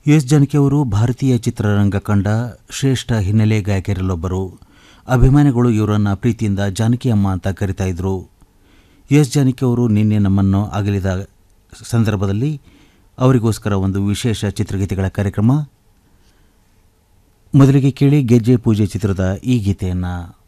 S Janaki ಅವರು ಭಾರತೀಯ ಚಿತ್ರರಂಗ ಕಂಡ ಶ್ರೇಷ್ಠ ಹಿನ್ನೆಲೆ ಗಾಯಕರಲ್ಲೊಬ್ಬರು. ಅಭಿಮಾನಿಗಳು ಇವರನ್ನು ಪ್ರೀತಿಯಿಂದ ಜಾನಕಿ ಅಮ್ಮ ಅಂತ ಕರಿತಾ ಇದ್ರು. ಎಸ್ ಜಾನಕಿ ಅವರು ನಿನ್ನೆ ನಮ್ಮನ್ನು ಅಗಲಿದ ಸಂದರ್ಭದಲ್ಲಿ ಅವರಿಗೋಸ್ಕರ ಒಂದು ವಿಶೇಷ ಚಿತ್ರಗೀತೆಗಳ ಕಾರ್ಯಕ್ರಮ. ಮೊದಲಿಗೆ ಕೇಳಿ ಗೆಜ್ಜೆ ಪೂಜೆ ಚಿತ್ರದ ಈ ಗೀತೆಯನ್ನು.